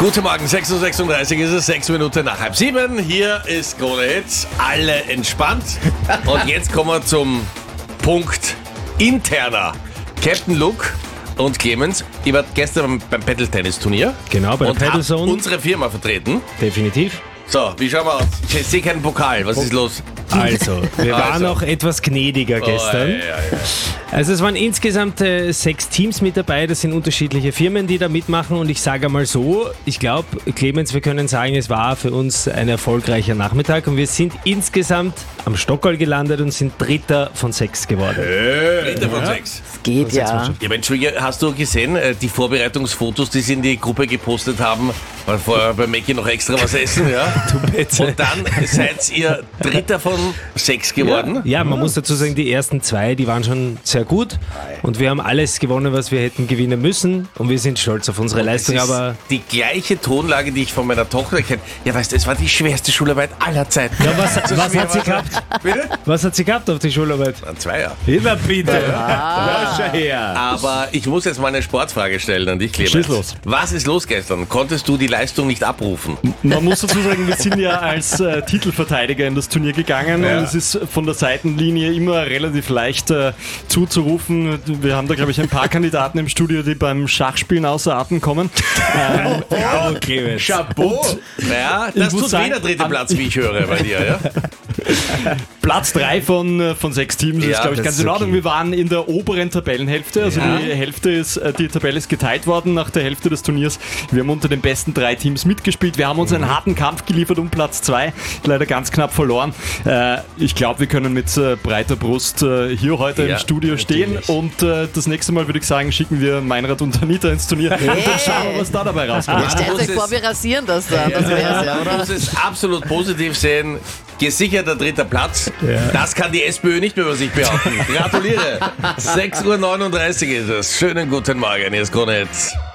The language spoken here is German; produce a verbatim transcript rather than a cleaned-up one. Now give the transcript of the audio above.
Guten Morgen, sechs Uhr sechsunddreißig ist es, sechs Minuten nach halb sieben. Hier ist Krone Hits, alle entspannt. Und jetzt kommen wir zum Punkt interner. Captain Luke und Clemens, ich war gestern beim Paddle-Tennis-Turnier. Genau, bei der und Paddlezone. hab unsere Firma vertreten. Definitiv. So, wie schauen wir aus? Ich sehe keinen Pokal, was ist los? Also, wir waren Also. noch etwas gnädiger gestern. Oh, ja, ja, ja. Also es waren insgesamt äh, sechs Teams mit dabei, das sind unterschiedliche Firmen, die da mitmachen und ich sage mal so, ich glaube, Clemens, wir können sagen, es war für uns ein erfolgreicher Nachmittag und wir sind insgesamt am Stockerl gelandet und sind Dritter von sechs geworden. Dritter von sechs. Geht ja. Ja, aber Entschuldige, hast du gesehen, äh, die Vorbereitungsfotos, die sie in die Gruppe gepostet haben, weil vorher bei Mackie noch extra was essen, ja? Du bitte. Und dann seid ihr Dritter von sechs geworden. Ja, man muss dazu sagen, die ersten zwei, die waren schon sehr gut und wir haben alles gewonnen, was wir hätten gewinnen müssen und wir sind stolz auf unsere Leistung, Das ist aber... die gleiche Tonlage, die ich von meiner Tochter kenne. Ja, weißt du, es war die schwerste Schularbeit aller Zeiten. Ja, was, So was schwer hat sie war- gehabt? Bitte? Was hat sie gehabt auf die Schularbeit? Ein Zweier. Na bitte. Ja, schau her. Aber ich muss jetzt mal eine Sportfrage stellen an dich, Clemens. Schieß los. Was ist los gestern? Konntest du die Leistung nicht abrufen? Man muss dazu sagen, wir sind ja als äh, Titelverteidiger in das Turnier gegangen Ja. und es ist von der Seitenlinie immer relativ leicht äh, zuzurufen. Wir haben da, glaube ich, ein paar Kandidaten im Studio, die beim Schachspielen außer Atem kommen. Ähm, Oh, Clemens. Chapeau! Ja, das muss tut sagen, weh, der dritte an- Platz, wie ich höre bei dir. Ja? Platz drei von, äh, von sechs Teams Ja, ist, glaube ich, das ganz ist in Ordnung. okay. Wir waren in der oberen Tabellenhälfte, also Ja. die Hälfte ist, äh, die Tabelle ist geteilt worden nach der Hälfte des Turniers. Wir haben unter den besten drei Teams mitgespielt. Wir haben uns einen harten Kampf geliefert um Platz zwei, leider ganz knapp verloren. Äh, ich glaube, wir können mit äh, breiter Brust äh, hier heute Ja, im Studio stehen natürlich. und äh, das nächste Mal würde ich sagen, schicken wir Meinrad und Anita ins Turnier und dann schauen wir, was da dabei rauskommt. Stellt muss euch vor, es- wir rasieren das dann. Das wär's ja, Man oder? muss es absolut positiv sehen. Gesicherter dritter Platz. Das kann die SPÖ nicht mehr über sich behaupten. Gratuliere. sechs Uhr neununddreißig ist es. Schönen guten Morgen. Hier ist Krone Hits.